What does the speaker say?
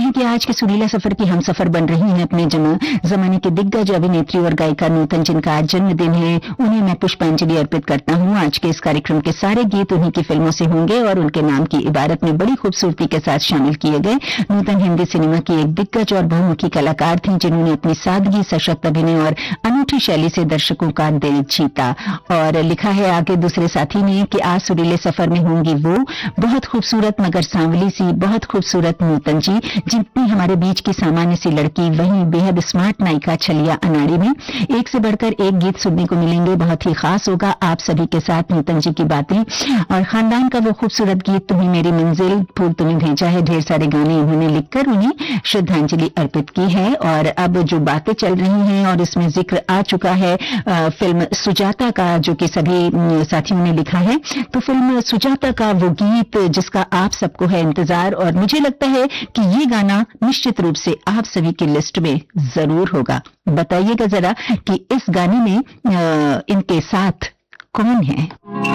हैं कि आज के सुरीला सफर की हम सफर बन रही हैं अपने जमाने की दिग्गज अभिनेत्री और गायिका नूतन, जिनका आज जन्मदिन है। उन्हें मैं पुष्पांजलि अर्पित करता हूं। आज के इस कार्यक्रम के सारे गीत उन्हीं की फिल्मों से होंगे और उनके नाम की इबारत में बड़ी खूबसूरती के साथ शामिल किए गए। नूतन हिंदी सिनेमा की एक दिग्गज और बहुमुखी कलाकार थी, जिन्होंने अपनी सादगी, सशक्त अभिनय और अनूठी शैली से दर्शकों का दिल जीता। और लिखा है आगे दूसरे साथी ने कि आज सुरीले सफर में होंगी वो बहुत खूबसूरत मगर सांवली सी, बहुत खूबसूरत नूतन जी, जितनी हमारे बीच की सामान्य सी लड़की, वहीं बेहद स्मार्ट नायिका छलिया अनाड़ी में। एक से बढ़कर एक गीत सुनने को मिलेंगे, बहुत ही खास होगा आप सभी के साथ नूतन जी की बातें और खानदान का वो खूबसूरत गीत तुम्हें मेरी मंजिल, फूल तुम्हें भेजा है। ढेर सारे गाने उन्होंने लिखकर उन्हें श्रद्धांजलि अर्पित की है। और अब जो बातें चल रही हैं और इसमें जिक्र आ चुका है फिल्म सुजाता का, जो कि सभी साथियों ने लिखा है। तो फिल्म सुजाता का वो गीत जिसका आप सबको है इंतजार, और मुझे लगता है कि ये गाना निश्चित रूप से आप सभी की लिस्ट में जरूर होगा। बताइएगा जरा कि इस गाने में इनके साथ कौन है।